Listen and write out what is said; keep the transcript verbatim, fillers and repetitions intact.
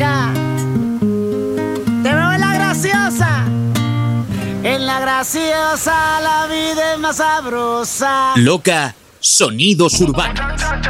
loca. Te veo en la graciosa. En la graciosa la vida es más sabrosa. Loca, sonidos urbanos.